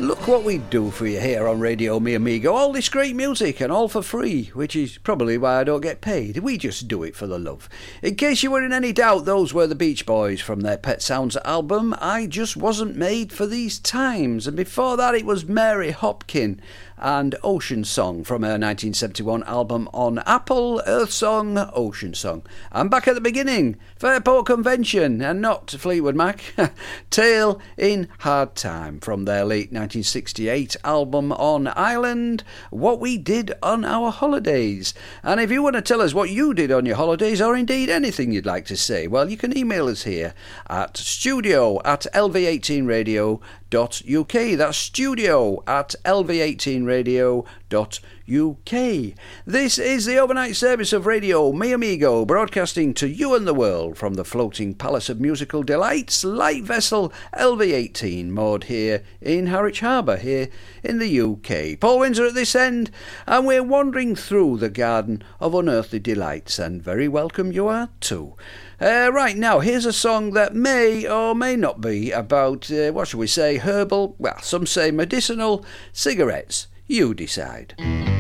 Look what we do for you here on Radio Mi Amigo. All this great music and all for free, which is probably why I don't get paid. We just do it for the love. In case you were in any doubt, those were the Beach Boys from their Pet Sounds album, I Just Wasn't Made for These Times. And before that it was Mary Hopkin and Ocean Song from her 1971 album on Apple, Earth Song, Ocean Song. And back at the beginning, Fairport Convention, and not Fleetwood Mac, Tale in Hard Time from their late 1968 album on Island, What We Did on Our Holidays. And if you want to tell us what you did on your holidays, or indeed anything you'd like to say, well, you can email us here at studio@lv18radio.uk. That's studio@lv18radio.uk. This is the overnight service of Radio Mi Amigo, broadcasting to you and the world from the floating palace of musical delights, light vessel LV18, moored here in Harwich Harbour, here in the UK. Paul Windsor at this end, and we're wandering through the garden of unearthly delights, and very welcome you are too. Right now, here's a song that may or may not be about, what shall we say, herbal, well, some say medicinal cigarettes. You decide.